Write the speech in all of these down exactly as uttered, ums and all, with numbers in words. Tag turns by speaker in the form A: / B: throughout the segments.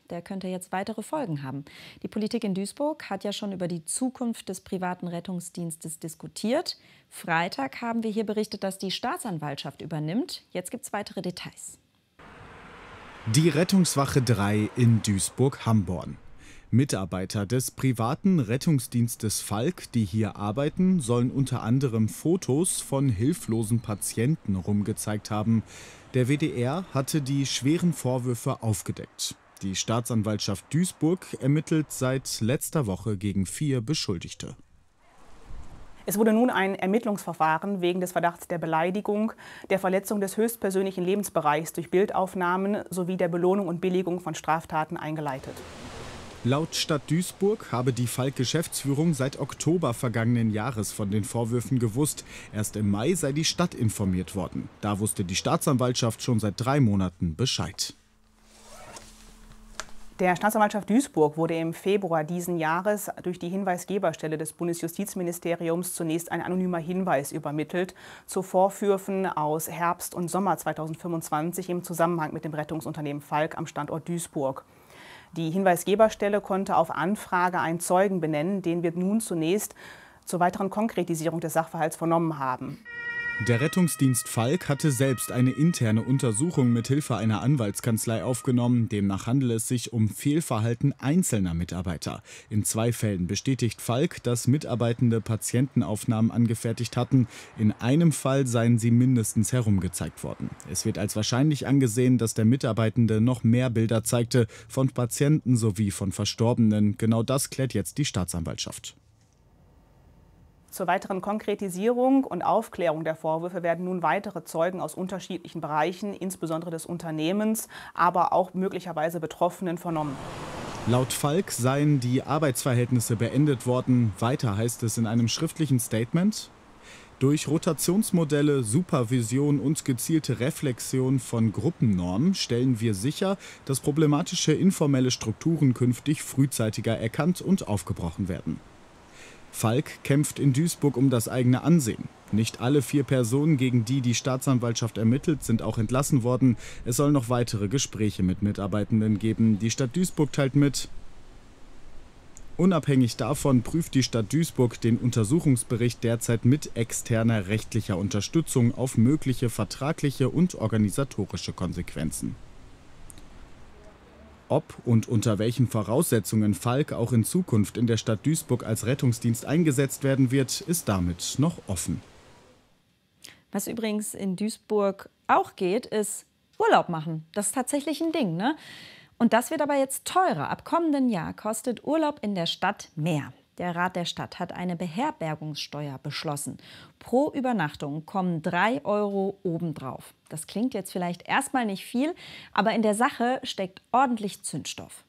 A: Der könnte jetzt weitere Folgen haben. Die Politik in Duisburg hat ja schon über die Zukunft des privaten Rettungsdienstes diskutiert. Freitag haben wir hier berichtet, dass die Staatsanwaltschaft übernimmt. Jetzt gibt es weitere Details.
B: Die Rettungswache drei in Duisburg-Hamborn. Mitarbeiter des privaten Rettungsdienstes Falk, die hier arbeiten, sollen unter anderem Fotos von hilflosen Patienten rumgezeigt haben. Der W D R hatte die schweren Vorwürfe aufgedeckt. Die Staatsanwaltschaft Duisburg ermittelt seit letzter Woche gegen vier Beschuldigte.
C: Es wurde nun ein Ermittlungsverfahren wegen des Verdachts der Beleidigung, der Verletzung des höchstpersönlichen Lebensbereichs durch Bildaufnahmen sowie der Belohnung und Billigung von Straftaten eingeleitet.
B: Laut Stadt Duisburg habe die Falk-Geschäftsführung seit Oktober vergangenen Jahres von den Vorwürfen gewusst. Erst im Mai sei die Stadt informiert worden. Da wusste die Staatsanwaltschaft schon seit drei Monaten Bescheid.
C: Der Staatsanwaltschaft Duisburg wurde im Februar diesen Jahres durch die Hinweisgeberstelle des Bundesjustizministeriums zunächst ein anonymer Hinweis übermittelt zu Vorwürfen aus Herbst und Sommer zweitausendfünfundzwanzig im Zusammenhang mit dem Rettungsunternehmen Falk am Standort Duisburg. Die Hinweisgeberstelle konnte auf Anfrage einen Zeugen benennen, den wir nun zunächst zur weiteren Konkretisierung des Sachverhalts vernommen haben.
B: Der Rettungsdienst Falk hatte selbst eine interne Untersuchung mit Hilfe einer Anwaltskanzlei aufgenommen. Demnach handele es sich um Fehlverhalten einzelner Mitarbeiter. In zwei Fällen bestätigt Falk, dass Mitarbeitende Patientenaufnahmen angefertigt hatten. In einem Fall seien sie mindestens herumgezeigt worden. Es wird als wahrscheinlich angesehen, dass der Mitarbeitende noch mehr Bilder zeigte von Patienten sowie von Verstorbenen. Genau das klärt jetzt die Staatsanwaltschaft.
C: Zur weiteren Konkretisierung und Aufklärung der Vorwürfe werden nun weitere Zeugen aus unterschiedlichen Bereichen, insbesondere des Unternehmens, aber auch möglicherweise Betroffenen, vernommen.
B: Laut Falk seien die Arbeitsverhältnisse beendet worden. Weiter heißt es in einem schriftlichen Statement: Durch Rotationsmodelle, Supervision und gezielte Reflexion von Gruppennormen stellen wir sicher, dass problematische informelle Strukturen künftig frühzeitiger erkannt und aufgebrochen werden. Falk kämpft in Duisburg um das eigene Ansehen. Nicht alle vier Personen, gegen die die Staatsanwaltschaft ermittelt, sind auch entlassen worden. Es soll noch weitere Gespräche mit Mitarbeitenden geben. Die Stadt Duisburg teilt mit: Unabhängig davon prüft die Stadt Duisburg den Untersuchungsbericht derzeit mit externer rechtlicher Unterstützung auf mögliche vertragliche und organisatorische Konsequenzen. Ob und unter welchen Voraussetzungen Falk auch in Zukunft in der Stadt Duisburg als Rettungsdienst eingesetzt werden wird, ist damit noch offen.
A: Was übrigens in Duisburg auch geht, ist Urlaub machen. Das ist tatsächlich ein Ding, ne? Und das wird aber jetzt teurer. Ab kommenden Jahr kostet Urlaub in der Stadt mehr. Der Rat der Stadt hat eine Beherbergungssteuer beschlossen. Pro Übernachtung kommen drei Euro obendrauf. Das klingt jetzt vielleicht erstmal nicht viel, aber in der Sache steckt ordentlich Zündstoff.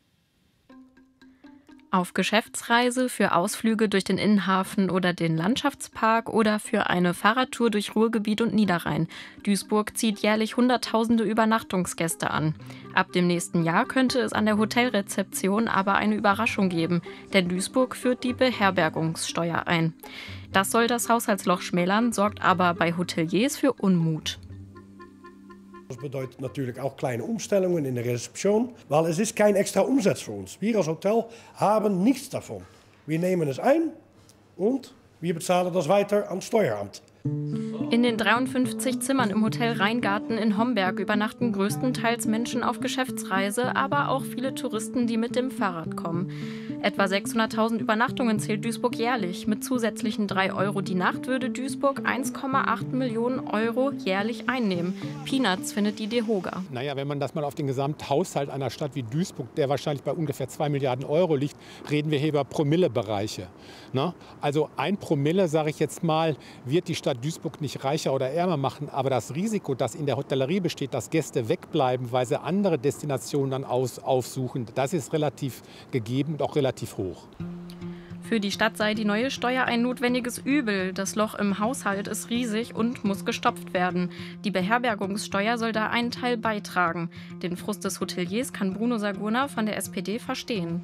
D: Auf Geschäftsreise, für Ausflüge durch den Innenhafen oder den Landschaftspark oder für eine Fahrradtour durch Ruhrgebiet und Niederrhein. Duisburg zieht jährlich Hunderttausende Übernachtungsgäste an. Ab dem nächsten Jahr könnte es an der Hotelrezeption aber eine Überraschung geben, denn Duisburg führt die Beherbergungssteuer ein. Das soll das Haushaltsloch schmälern, sorgt aber bei Hoteliers für Unmut.
E: Das bedeutet natürlich auch kleine Umstellungen in der Rezeption, weil es ist kein extra Umsatz für uns. Wir als Hotel haben nichts davon. Wir nehmen es ein und wir bezahlen das weiter ans Steueramt.
D: In den dreiundfünfzig Zimmern im Hotel Rheingarten in Homberg übernachten größtenteils Menschen auf Geschäftsreise, aber auch viele Touristen, die mit dem Fahrrad kommen. Etwa sechshunderttausend Übernachtungen zählt Duisburg jährlich. Mit zusätzlichen drei Euro die Nacht würde Duisburg eins Komma acht Millionen Euro jährlich einnehmen. Peanuts findet die DEHOGA.
F: Naja, wenn man das mal auf den Gesamthaushalt einer Stadt wie Duisburg, der wahrscheinlich bei ungefähr zwei Milliarden Euro liegt, reden wir hier über Promillebereiche. Ne? Also ein Promille, sage ich jetzt mal, wird die Stadt Duisburg nicht reicher oder ärmer machen. Aber das Risiko, das in der Hotellerie besteht, dass Gäste wegbleiben, weil sie andere Destinationen dann aus, aufsuchen, das ist relativ gegeben und auch relativ hoch.
D: Für die Stadt sei die neue Steuer ein notwendiges Übel. Das Loch im Haushalt ist riesig und muss gestopft werden. Die Beherbergungssteuer soll da einen Teil beitragen. Den Frust des Hoteliers kann Bruno Sagurna von der S P D verstehen.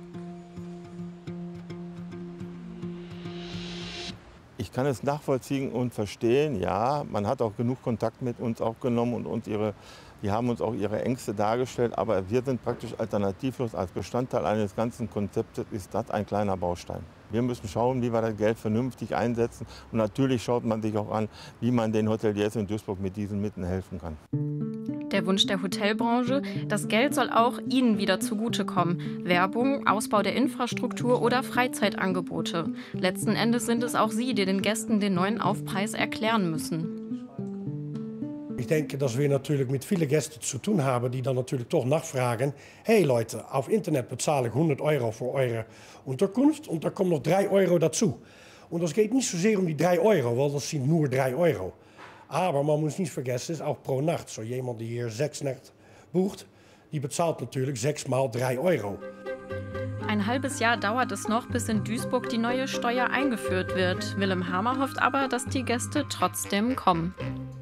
G: Ich kann es nachvollziehen und verstehen, ja, man hat auch genug Kontakt mit uns aufgenommen und uns ihre Die haben uns auch ihre Ängste dargestellt, aber wir sind praktisch alternativlos. Als Bestandteil eines ganzen Konzeptes ist das ein kleiner Baustein. Wir müssen schauen, wie wir das Geld vernünftig einsetzen. Und natürlich schaut man sich auch an, wie man den Hoteliers in Duisburg mit diesen Mitteln helfen kann.
D: Der Wunsch der Hotelbranche, das Geld soll auch ihnen wieder zugutekommen. Werbung, Ausbau der Infrastruktur oder Freizeitangebote. Letzten Endes sind es auch sie, die den Gästen den neuen Aufpreis erklären müssen.
E: Ich denke, dass wir natürlich mit vielen Gästen zu tun haben, die dann natürlich doch nachfragen. Hey Leute, auf Internet bezahle ich hundert Euro für eure Unterkunft und da kommen noch drei Euro dazu. Und das geht nicht so sehr um die drei Euro, weil das sind nur drei Euro. Aber man muss nicht vergessen, es ist auch pro Nacht. So jemand, die hier sechs Nächte bucht, die bezahlt natürlich sechs mal drei Euro.
D: Ein halbes Jahr dauert es noch, bis in Duisburg die neue Steuer eingeführt wird. Willem Hamer hofft aber, dass die Gäste trotzdem kommen.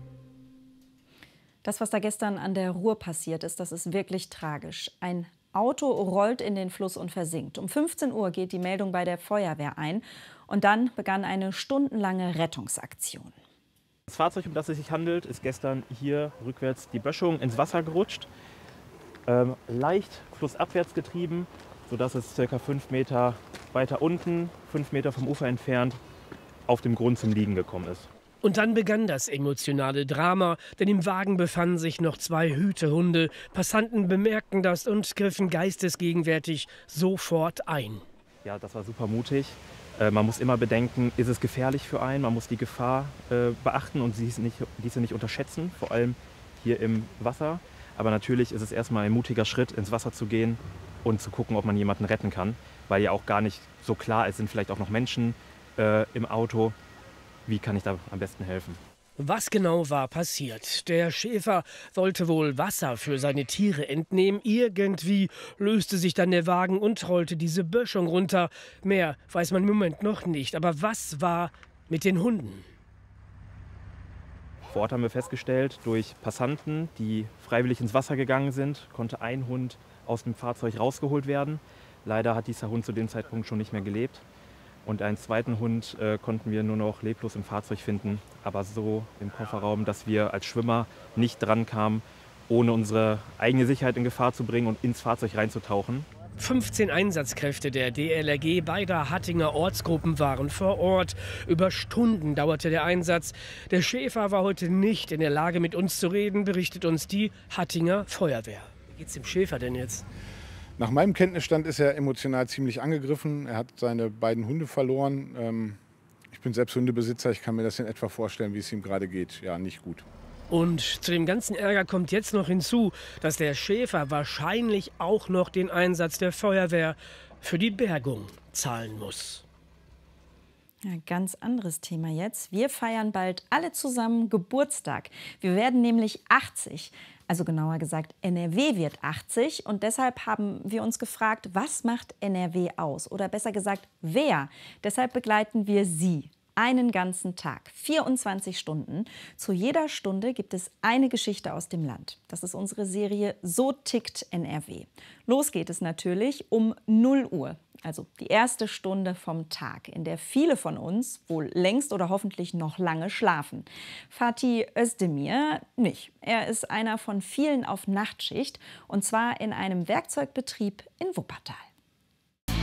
A: Das, was da gestern an der Ruhr passiert ist, das ist wirklich tragisch. Ein Auto rollt in den Fluss und versinkt. Um fünfzehn Uhr geht die Meldung bei der Feuerwehr ein. Und dann begann eine stundenlange Rettungsaktion.
H: Das Fahrzeug, um das es sich handelt, ist gestern hier rückwärts die Böschung ins Wasser gerutscht. Ähm, leicht flussabwärts getrieben, sodass es ca. fünf Meter weiter unten, fünf Meter vom Ufer entfernt, auf dem Grund zum Liegen gekommen ist.
I: Und dann begann das emotionale Drama, denn im Wagen befanden sich noch zwei Hütehunde. Passanten bemerkten das und griffen geistesgegenwärtig sofort ein.
H: Ja, das war super mutig. Äh, man muss immer bedenken, ist es gefährlich für einen? Man muss die Gefahr äh, beachten und diese nicht, diese nicht unterschätzen, vor allem hier im Wasser. Aber natürlich ist es erstmal ein mutiger Schritt, ins Wasser zu gehen und zu gucken, ob man jemanden retten kann, weil ja auch gar nicht so klar ist, sind vielleicht auch noch Menschen äh, im Auto. Wie kann ich da am besten helfen?
I: Was genau war passiert? Der Schäfer wollte wohl Wasser für seine Tiere entnehmen. Irgendwie löste sich dann der Wagen und rollte diese Böschung runter. Mehr weiß man im Moment noch nicht. Aber was war mit den Hunden?
H: Vor Ort haben wir festgestellt, durch Passanten, die freiwillig ins Wasser gegangen sind, konnte ein Hund aus dem Fahrzeug rausgeholt werden. Leider hat dieser Hund zu dem Zeitpunkt schon nicht mehr gelebt. Und einen zweiten Hund äh, konnten wir nur noch leblos im Fahrzeug finden, aber so im Kofferraum, dass wir als Schwimmer nicht dran kamen, ohne unsere eigene Sicherheit in Gefahr zu bringen und ins Fahrzeug reinzutauchen.
I: fünfzehn Einsatzkräfte der D L R G beider Hattinger Ortsgruppen waren vor Ort. Über Stunden dauerte der Einsatz. Der Schäfer war heute nicht in der Lage, mit uns zu reden, berichtet uns die Hattinger Feuerwehr. Wie geht's dem Schäfer denn jetzt?
F: Nach meinem Kenntnisstand ist er emotional ziemlich angegriffen. Er hat seine beiden Hunde verloren. Ich bin selbst Hundebesitzer, ich kann mir das in etwa vorstellen, wie es ihm gerade geht. Ja, nicht gut.
I: Und zu dem ganzen Ärger kommt jetzt noch hinzu, dass der Schäfer wahrscheinlich auch noch den Einsatz der Feuerwehr für die Bergung zahlen muss.
A: Ja, ganz anderes Thema jetzt. Wir feiern bald alle zusammen Geburtstag. Wir werden nämlich achtzig. Also genauer gesagt, N R W wird achtzig. Und deshalb haben wir uns gefragt, was macht N R W aus? Oder besser gesagt, wer? Deshalb begleiten wir Sie einen ganzen Tag, vierundzwanzig Stunden. Zu jeder Stunde gibt es eine Geschichte aus dem Land. Das ist unsere Serie So tickt N R W. Los geht es natürlich um null Uhr. Also die erste Stunde vom Tag, in der viele von uns wohl längst oder hoffentlich noch lange schlafen. Fatih Özdemir nicht. Er ist einer von vielen auf Nachtschicht, und zwar in einem Werkzeugbetrieb in Wuppertal.